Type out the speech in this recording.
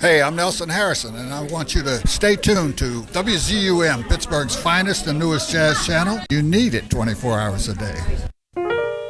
Hey, I'm Nelson Harrison, and I want you to stay tuned to WZUM, Pittsburgh's finest and newest jazz channel. You need it 24 hours a day.